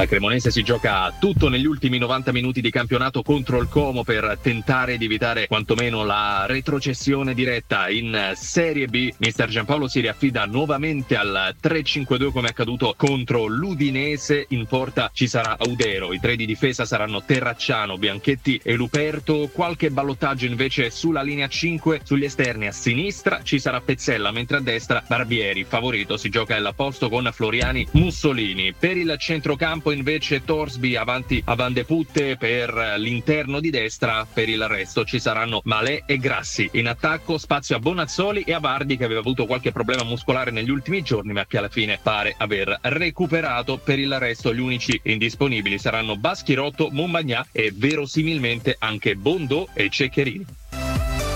La Cremonese si gioca tutto negli ultimi 90 minuti di campionato contro il Como per tentare di evitare quantomeno la retrocessione diretta in Serie B. Mister Giampaolo si riaffida nuovamente al 3-5-2 come accaduto contro l'Udinese. In porta ci sarà Audero, i tre di difesa saranno Terracciano, Bianchetti e Luperto. Qualche ballottaggio invece sulla linea 5, sugli esterni a sinistra ci sarà Pezzella, mentre a destra Barbieri. Favorito si gioca il posto con Floriani, Mussolini. Per il centrocampo invece Torsby avanti a Van de Putte per l'interno di destra. Per il resto ci saranno Malè e Grassi. In attacco spazio a Bonazzoli e a Vardi, che aveva avuto qualche problema muscolare negli ultimi giorni ma che alla fine pare aver recuperato. Per il resto gli unici indisponibili saranno Baschirotto, Montmagnà e verosimilmente anche Bondò e Ceccherini.